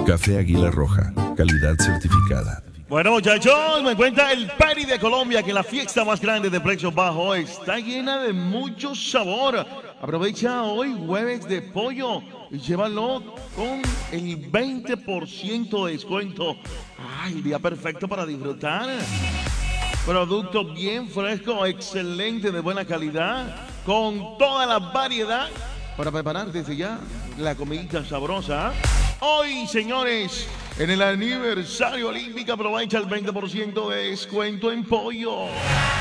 Café Águila Roja, calidad certificada. Bueno, muchachos, me cuenta el Party de Colombia que la fiesta más grande de precios bajos está llena de mucho sabor. Aprovecha hoy jueves de pollo y llévalo con el 20% de descuento. ¡Ay, el día perfecto para disfrutar! Producto bien fresco, excelente, de buena calidad, con toda la variedad para preparar desde ya la comidita sabrosa. Hoy, señores, en el aniversario olímpico aprovecha el 20% de descuento en pollo.